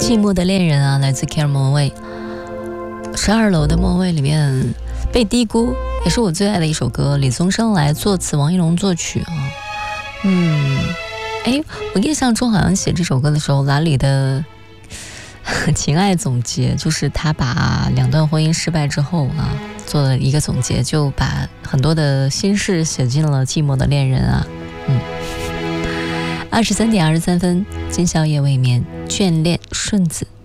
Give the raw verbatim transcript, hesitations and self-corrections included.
寂寞的恋人啊，来自 Care 莫文蔚。十二楼的莫文蔚里面被低估，也是我最爱的一首歌，李宗盛来作词，王一龙作曲啊。嗯，哎，我印象中好像写这首歌的时候，兰里的情爱总结就是他把两段婚姻失败之后啊，做了一个总结，就把很多的心事写进了寂寞的恋人啊。嗯，二十三点二十三分，今宵夜未眠，眷恋顺子。